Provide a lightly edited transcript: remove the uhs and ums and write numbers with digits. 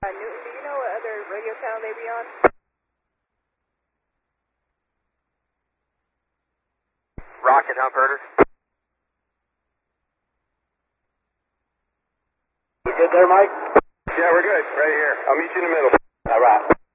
Newton, do you know what other radio channel they be on? Rocket Hump Herder. You good there, Mike? Yeah, we're good. Right here. I'll meet you in the middle. All right.